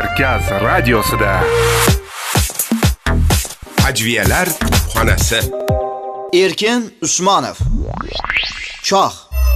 Markaz radiosida. Ajviyalar xonasi. Erkin Usmonov. Choh.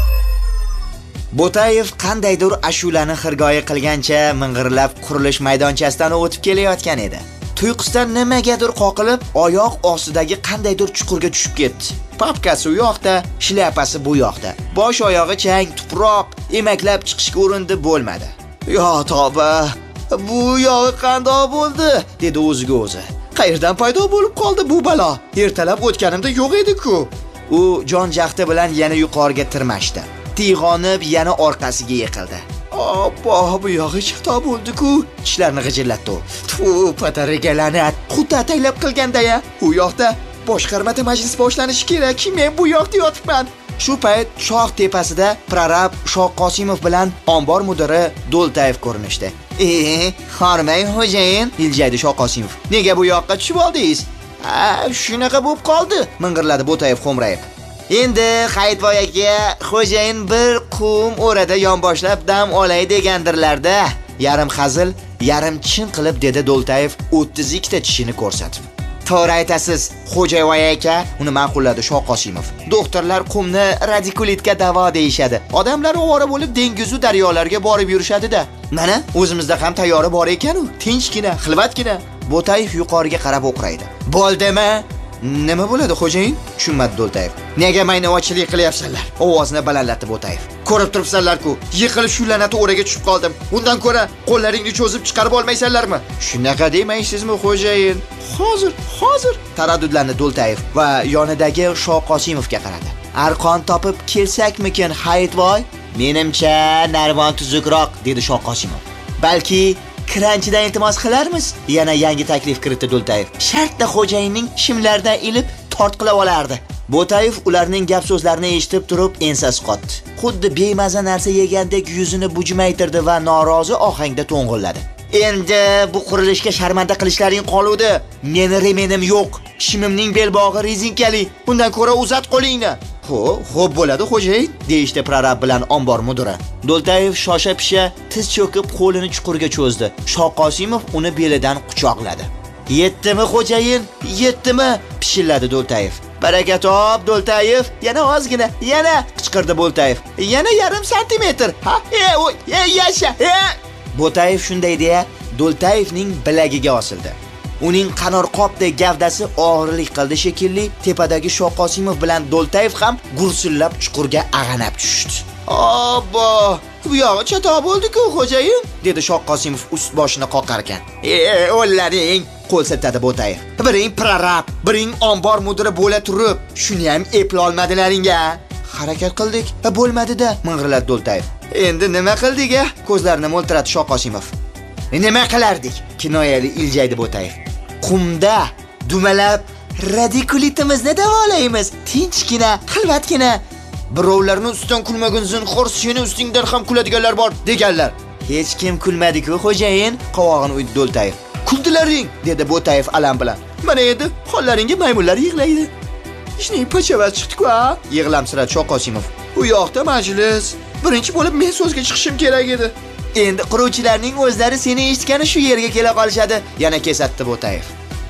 Bo'tayev qandaydir ashulani xirgoyi qilgancha ming'irlab qurilish maydonchasidan o'tib kelayotgan edi. Tuyqusdan nimagadir qoqilib, oyoq ostidagi qandaydir chuqurga tushib ketdi. Papkasi u yoqda, shlyapasi bu yoqda. Bosh oyog'i chang, tuproq, emaklab chiqishga urindi, bo'lmadi. Yo tavba, bu yog'i qandoq bo'ldi, dedi o'ziga o'zi. Qayerdan paydo bo'lib qoldi bu balo? Ertalab o'tganimda yo'q edi-ku. U jon jahdi bilan yana yuqoriga tirmashdi. Tig'onib yana orqasiga yiqildi. Oppo, bu yog'i chatoq bo'ldi-ku. Tishlarini g'ijillatdi. Tfu, patariga la'nat. Xuddi ataylab qilganda-ya. U yoqda boshqarmada majlis boshlanishi kerak. Men bu yoqda yotibman. Shu payt shoh tepasida prorab Shoqosimov bilan ombor mudiri Do'ltayev ko'rinishdi. Xormang xo'jayin, iljaydi Shoqosimov. Nega bu yoqqa tushib oldingiz? Shunaqa bo'lib qoldi, ming'irladi Bo'tayev xo'mrayib. Endi Hayitvoy aka, xo'jayin bir qum o'rada yonboshlab dam olay degandirlarda. Yarim hazil, yarim chin qilib dedi Do'ltayev 32 ta tishini ko'rsatib. To'g'ri aytasiz, Xo'jayvoy aka, uni ma'qulladi Shoqosimov. Doktorlar qumni radikulitga davo deyishadi. Odamlar ovora bo'lib dengiz va daryolarga borib yurishadi-da. Mana o'zimizda ham tayyori bor ekan-u, tinchgina, xilvatgina. Bo'tayev yuqoriga qarab o'qraydi. Bo'ldimi? Nima bo'ladi xo'jayin? Tushunmadi Do'ltayev. Nega maynovachilik qilyapsanlar? Ovozini balandlatdi Bo'tayev. Ko'rib turibsanlar-ku, yiqilib shu la'nat o'raga tushib qoldim. Undan ko'ra qo'llaringni cho'zib chiqarib olmaysanlarmi? Shunaqa demaysizmi xo'jayin? Hozir taraddudlandi Do'ltayev va yonidagi Shoqosimovga qaradi. Arqon topib kelsakmikin Hayitvoy? Menimcha narvon tuzukroq, dedi Shoqosimov. Balki kranchidan iltimos qilarmiz? Yana yangi taklif kiritdi Do'ltayev. Shartda xo'jayinning shimlaridan ilib tortqilab olardi. Bo'tayev ularning gap so'zlarini eshitib turib ensasi qotdi. Xuddi bemaza narsa yegandek yuzini bujmaytirdi va norozi ohangda to'ng'illadi. Endi bu qurilishga sharmanda qilishlaring qoluvdi. Meni remenim yo'q. Shimimning belbog'i rezinkali. Bundan ko'ra uzat qo'lingni. Xo'p bo'ladi xo'jayin, deyishdi prorab bilan ombor mudiri. Do'ltayev shosha-pisha tiz cho'kib qo'lini chuqurga cho'zdi. Shoqosimov uni belidan quchoqladi. Yetdimi xo'jayin? Yetdimi? Pishilladi Do'ltayev. Baraka top Do'ltayev, yana ozgina, yana qichqirdi Bo'tayev. Yana yarim santimetr. Yasha. Bo'tayev shunday deya Do'ltayevning bilagiga osildi. Uning qanorqopdek gavdasi og'irlik qildi shekilli, tepadagi Shoqosimov bilan Do'ltayev ham gursillab chuqurga ag'anab tushdi. Obbo, bu yog'i chatoq bo'ldi-ku xo'jayin, dedi Shoqosimov ust boshini qoqar ekan. O'llaring, qo'l siltadi Bo'tayev. Biring prorab, biring ombor mudiri bo'la turib, shuni ham epla olmadilaring-a. Harakat qildik, bo'lmadi-da, ming'irladi Do'ltayev. Endi nima qildik-a? Ko'zlarini mo'ltiradi Shoqosimov. Nima qilardik? Kinoyali iljaydi Bo'tayev. Qumda dumalab radikulitimizni davolaymiz. Tinchgina, xilvatgina. Birovlarni ustidan kulmagun zinxor, seni ustingdan ham kuladiganlar bor deganlar. Hech kim kulmadi-ku xo'jayin, qovog'ini uydi Do'ltayev. Kuldilaring, dedi Bo'tayev alam bilan. Mana endi xollaringga maymunlar yig'laydi. Ishning pachavasi chiqdi-ku, yig'lamsiradi Shoqosimov. U yoqda majlis. Birinchi bo'lib men so'zga chiqishim kerak edi. Endi quruvchilarning o'zlari seni eshitgani shu yerga kela qolishadi, yana kesatdi Bo'tayev.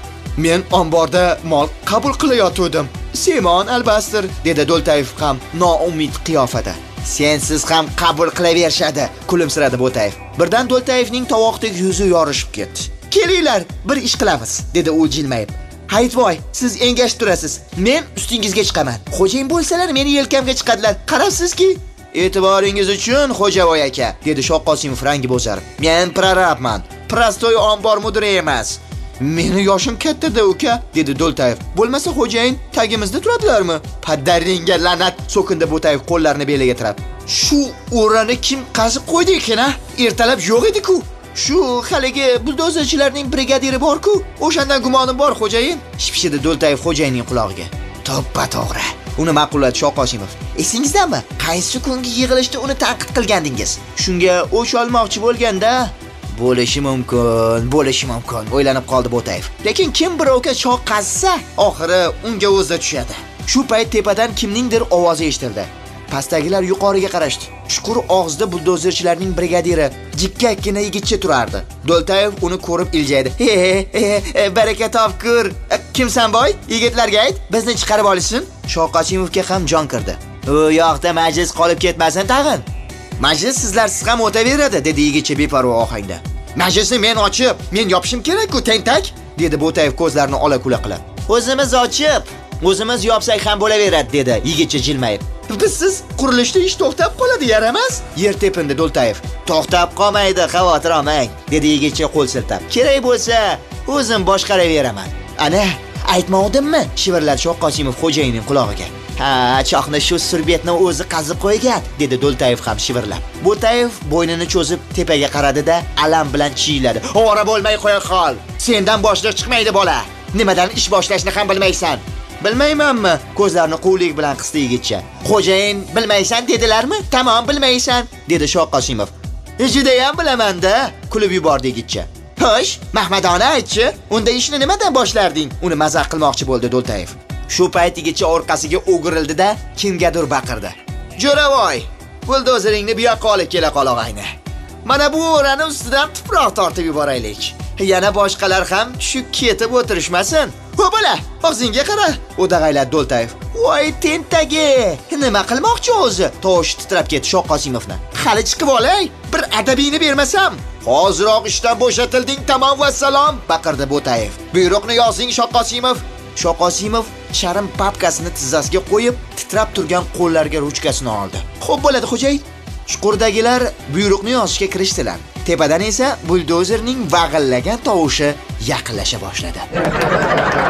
Men omborda mol qabul qilayotgandim. Semon albastir, dedi Do'ltayev ham noumid qiyofada. Sensiz ham qabul qilaverishadi, kulimsiradi Bo'tayev. Birdan Do'ltayevning tovoqdagi yuzi yorishib ketdi. Kelinglar, bir ish qilamiz, dedi u jilmayib. Hayitvoy, siz engashib turasiz. Men ustingizga chiqaman. Xo'jayin bo'lsalar meni yelkamga chiqadilar. Qarabsizki, e'tiboringiz uchun Xo'javoy aka, dedi Shoqosimov rangi bo'zarib. Men prorabman, prostoy ombor mudiri emas. Meni yoshim katta-da uka, dedi Do'ltayev. Bo'lmasa xo'jayin tagimizda turadilarmi? Paddaringga la'nat, so'kindi Bo'tayev qo'llarini beliga tirab. Shu o'rani kim qazib qo'ydi ekan-a? Ertalab yo'q edi-ku. Shu haligi buldozerchilarning brigadiri bor-ku, o'shandan gumonim bor xo'jayin, shipshidi Do'ltayev xo'jayinning qulog'iga. To'ppa-to'g'ri. Uni ma'qulladi Shoqosimov. Esingizdami? Qaysi kungi yig'ilishda uni tanqid qilgandingiz? Shunga o'sh olmoqchi bo'lganda, bo'lishi mumkin, o'ylanib qoldi Bo'tayev. Lekin kim birovga choq qazsa, oxiri unga o'zi tushadi. Shu payt tepadan kimningdir ovozi eshitildi. Pastdagilar yuqoriga qarashdi. Chuqur og'zida buldozerchilarning brigadiri jikkakkina yigitcha turardi. Do'ltayev uni ko'rib iljaydi. Baraka topkur. Kimsan boy? Yigitlarga ayt, bizni chiqarib olishsin. Shoqosimovga ham jon kirdi. U yoqda majlis qolib ketmasin tag'in. Majlis sizlarsiz ham o'taveradi, dedi yigitcha beparvo ohangda. Majlisni men ochib, men yopishim kerak-ku, tentak, dedi Bo'tayev ko'zlarini ola-kula qilib. O'zimiz ochib, o'zimiz yopsak ham bo'laveradi, dedi yigitcha jilmayib. Bizsiz qurilishda ish to'xtab qoladi, yaramas? Yer tepindi Do'ltayev. To'xtab qolmaydi, xavotir olmang, dedi yigitcha qo'l siltab. Kerak bo'lsa, o'zim boshqaraveraman. Ana, aytmovdimmi? Shivirladi Shoqosimov xo'jayinning qulog'iga. Ha, choqni shu surbetni o'zi qazib qo'ygan, dedi Do'ltayev ham shivirlab. Bo'tayev bo'ynini cho'zib tepaga qaradi-da, alam bilan chiyladi. Ovora bo'lmay qo'ya qol. Sendan boshliq chiqmaydi bola. Nimadan ish boshlashni ham bilmaysan. Bilmaymanmi? Ko'zlarini quvlik bilan qisdi yigitcha. Xo'jayin bilmaysan dedilarmi? Tamom bilmaysan, dedi Shoqosimov. Juda ham bilaman-da, kulib yubordi yigitcha. Xo'sh, Mahmadona aytchi, unda ishni nimadan boshlarding? Uni mazax qilmoqchi bo'ldi Do'ltayev. Shu payt yigitcha orqasiga o'girildi-da, kimgadir baqirdi. Jo'ravoy, buldozeringni bu yoqqa olib kela qol og'ayni. Mana bu o'rani ustidan tuproq tortib yuboraylik. Yana boshqalar ham tushib ketib o'tirishmasin. Bo'la, og'zingga qara, o'dag'ayladi Do'ltayev. Voy tentagi, nima qilmoqchi o'zi? Tovush titrab ketdi Shoqosimovni. Hali chiqib olay, bir adabingni bermasam. Hoziroq ishdan bo'shatilding, tamom va salom, baqirdi Bo'tayev. Buyruqni yozing Shoqosimov. Shoqosimov charm papkasini tizzasiga qo'yib, titrab turgan qo'llariga ruchkasini oldi. Xo'p bo'ladi, xo'jayin. Chuqurdagilar buyruqni yozishga kirishdilar. Tepadan esa buldozerning vag'illagan tovushi yaqinlasha boshladi.